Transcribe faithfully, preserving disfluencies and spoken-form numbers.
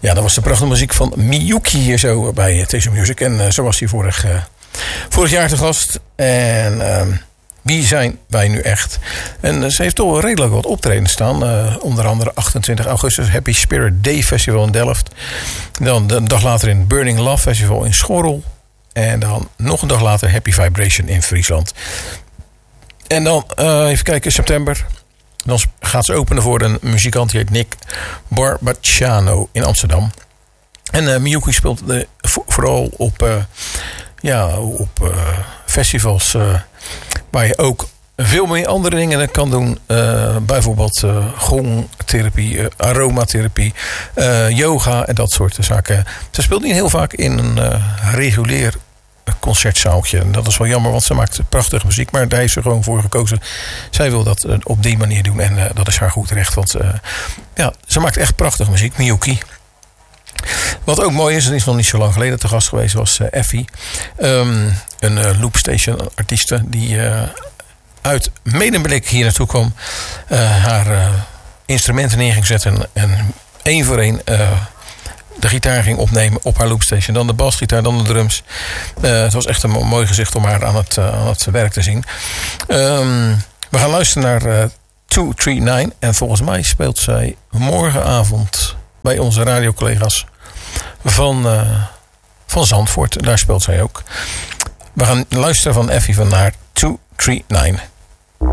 Ja, dat was de prachtige muziek van Miyuki hier zo bij Taste of Music. En uh, zo was hij vorig, uh, vorig jaar te gast. En uh, wie zijn wij nu echt? En uh, ze heeft toch wel redelijk wat optreden staan. Uh, onder andere achtentwintig augustus Happy Spirit Day Festival in Delft. Dan een dag later in Burning Love Festival in Schorrel. En dan nog een dag later Happy Vibration in Friesland. En dan uh, even kijken, september. Dan gaat ze openen voor een muzikant die heet Nick Barbacciano in Amsterdam. En uh, Miyuki speelt de, vo- vooral op, uh, ja, op uh, festivals uh, waar je ook veel meer andere dingen kan doen. Uh, bijvoorbeeld uh, gongtherapie, uh, aromatherapie, uh, yoga en dat soort zaken. Ze speelt niet heel vaak in een uh, regulier concertzaaltje. En dat is wel jammer, want ze maakt prachtige muziek. Maar daar heeft ze gewoon voor gekozen. Zij wil dat uh, op die manier doen. En uh, dat is haar goed recht. Want uh, ja, ze maakt echt prachtige muziek. Miyuki. Wat ook mooi is, en is nog niet zo lang geleden te gast geweest, was uh, Effie. Um, een uh, loopstation artieste die uh, uit Medemblik hier naartoe kwam. Uh, haar uh, instrumenten neer ging zetten. En één voor één uh, de gitaar ging opnemen op haar loopstation. Dan de basgitaar, dan de drums. Uh, het was echt een mooi gezicht om haar aan het, uh, aan het werk te zien. Um, we gaan luisteren naar uh, twee drie negen. En volgens mij speelt zij morgenavond bij onze radiocollega's van, uh, van Zandvoort. Daar speelt zij ook. We gaan luisteren van Effie van naar twee drie negen.